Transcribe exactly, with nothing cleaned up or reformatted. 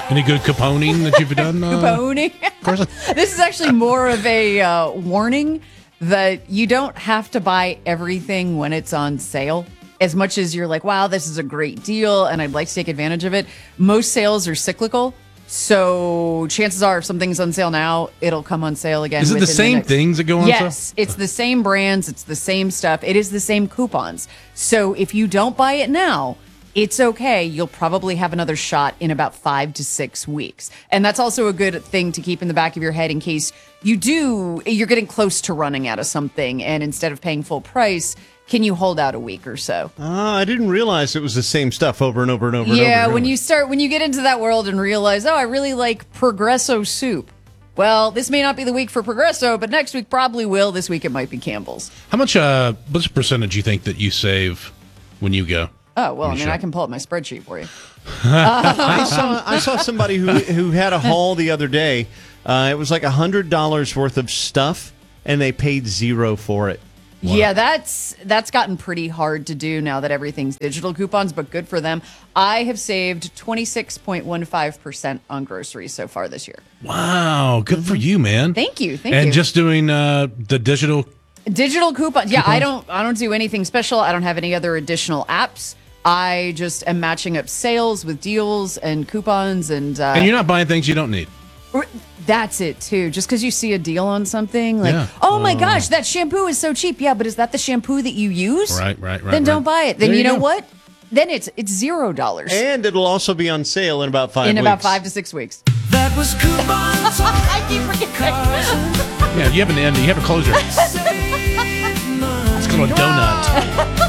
Any good couponing that you've done? Uh, Couponing? This is actually more of a uh, warning that you don't have to buy everything when it's on sale. As much as you're like, wow, this is a great deal and I'd like to take advantage of it. Most sales are cyclical. So chances are if something's on sale now, it'll come on sale again. Is it the same next... things that go on yes, sale? Yes, it's the same brands. It's the same stuff. It is the same coupons. So if you don't buy it now, it's okay. You'll probably have another shot in about five to six weeks. And that's also a good thing to keep in the back of your head in case you do, you're getting close to running out of something. And instead of paying full price, can you hold out a week or so? Uh, I didn't realize it was the same stuff over and over and over and yeah, over. when you start, when you get into that world and realize, oh, I really like Progresso soup. Well, this may not be the week for Progresso, but next week probably will. This week it might be Campbell's. How much, uh, what's the percentage you think that you save when you go? Oh, well, I mean, I can pull up my spreadsheet for you. I saw I saw somebody who, who had a haul the other day. Uh, it was like one hundred dollars worth of stuff, and they paid zero for it. Wow. Yeah, that's that's gotten pretty hard to do now that everything's digital coupons, but good for them. I have saved twenty-six point one five percent on groceries so far this year. Wow, good for you, man. Thank you, thank and you. And just doing uh, the digital digital coupons. Yeah, coupons? I don't I don't do anything special. I don't have any other additional apps. I just am matching up sales with deals and coupons, and uh, and you're not buying things you don't need. That's it too. Just because you see a deal on something, like, yeah. oh my uh, gosh, that shampoo is so cheap. Yeah, but is that the shampoo that you use? Right, right, right. Then right. don't buy it. Then there you know go. what? Then it's it's zero dollars. And it'll also be on sale in about five in weeks. about five to six weeks. That was coupons. I keep forgetting. Yeah, you have an end. You have a closer. It's called a donut.